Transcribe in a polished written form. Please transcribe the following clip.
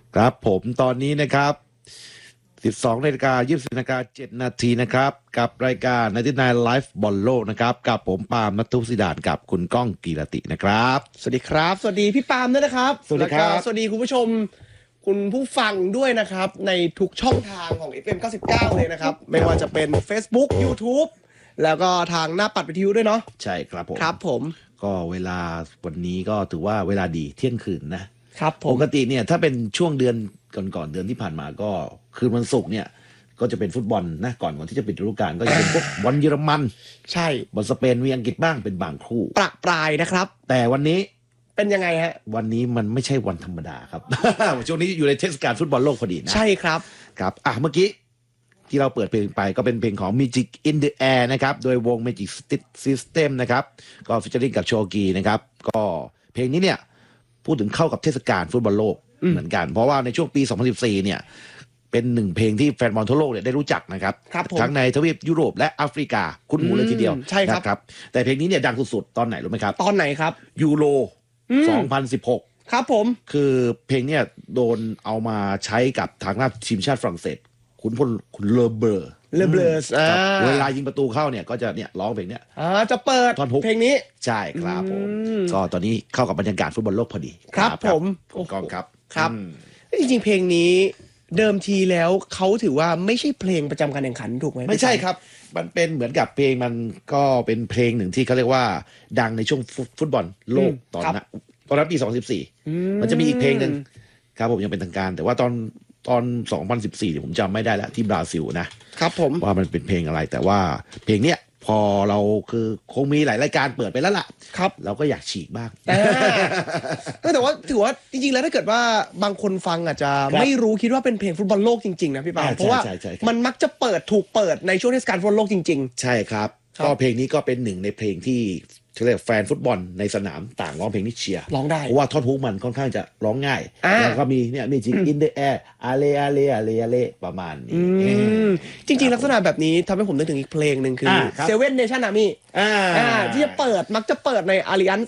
ครับผมตอนนี้นะครับ12:24 นาฬิกา 20 นาทีนะครับกับรายการ99 Live บอลโลกนะครับกับผมปาล์ม ณัฐวุฒิดานกับคุณก้องกีรตินะครับสวัสดีครับสวัสดีพี่ปาล์มด้วยนะครับสวัสดีครับแล้วก็สวัสดีคุณผู้ชมคุณผู้ฟังด้วยนะครับในทุกช่องทางของ FM 99เลยนะครับไม่ว่าจะเป็น Facebook YouTube แล้วก็ทางหน้าปัดวิทยุด้วยเนาะใช่ครับผมครับผมก็เวลาวันนี้ก็ถือว่าเวลาดีเที่ยงคืนนะครับผปมกติเนี่ยถ้าเป็นช่วงเดือนก่อนเดือนที่ผ่านมาก็คืนวันศุกร์เนี่ยก็จะเป็นฟุตบอลนะก่อนที่จะปิดฤดูกาลก็จะเป็นพวกบอลเยอรมันใช่บอลสเปนมีอังกฤษบ้างเป็นบางคู่ประปรายนะครับแต่วันนี้เป็นยังไงฮะวันนี้มันไม่ใช่วันธรรมดาครับ ช่วงนี้อยู่ในเทศกาลฟุตบอลโลกพอดีนะใช่ครับครับเมื่อกี้ที่เราเปิดเพลงไปก็เป็นเพลงของ Magic in the Air นะครับโดยวง Magic System นะครับก็ฟิชเชอริ่งกับโชกีนะครับก็เพลงนี้เนี่ยพูดถึงเข้ากับเทศกาลฟุตบอลโลกเหมือนกันเพราะว่าในช่วงปี 2014 เนี่ยเป็นหนึ่งเพลงที่แฟนบอลทั่วโลกเนี่ยได้รู้จักนะครับทั้งในทวีปยุโรปและแอฟริกาคุ้นหูเลยทีเดียวใช่นะครับแต่เพลงนี้เนี่ยดังสุดๆตอนไหนรู้ไหมครับตอนไหนครับยูโร2016 ครับผมคือเพลงเนี่ยโดนเอามาใช้กับทางหน้าทีมชาติฝรั่งเศสคุณเลอเบอร์เลเบลสเวลายิงประตูเข้าเนี่ยก็จะเนี่ยร้องเพลงเนี้ยจะเปิดท่อนฮุกเพลงนี้ใช่ครับผมก็ตอนนี้เข้ากับบรรยากาศฟุตบอลโลกพอดีครับผมกองครับครับจริงๆเพลงนี้เดิมทีแล้วเขาถือว่าไม่ใช่เพลงประจำการแข่งขันถูกไหมไม่ใช่ครับมันเป็นเหมือนกับเพลงมันก็เป็นเพลงหนึ่งที่เขาเรียกว่าดังในช่วงฟุตบอลโลกตอนนั้นปี2014มันจะมีอีกเพลงหนึ่งครับผมยังเป็นทางการแต่ว่าตอน2014ผมจำไม่ได้แล้วที่บราซิลนะครับผมว่ามันเป็นเพลงอะไรแต่ว่าเพลงเนี้ยพอเราคือคงมีหลายรายการเปิดไปแล้วล่ะครับเราก็อยากฉีกบ้างแต่ว่าถือว่าจริงๆแล้วถ้าเกิดว่าบางคนฟังอาจจะไม่รู้คิดว่าเป็นเพลงฟุตบอลโลกจริงๆนะพี่ปาเพราะว่ามันมักจะถูกเปิดในช่วงเทศกาลฟุตบอลโลกจริงๆใช่ครับก็เพลงนี้ก็เป็นหนึ่งในเพลงที่เรียกแฟนฟุตบอลในสนามต่างร้องเพลงนี้เชียร์ร้องได้เพราะว่าท่อนฮุกมันค่อนข้างจะร้องง่ายแล้วก็มีเนี่ยMagic in the Air อาเลอาเลอาเลอาเลประมาณนี้จริงๆลักษณะแบบนี้ทำให้ผมนึกถึงอีกเพลงหนึ่งคือ Seven Nation Army ที่จะมักจะเปิดในอาริอัน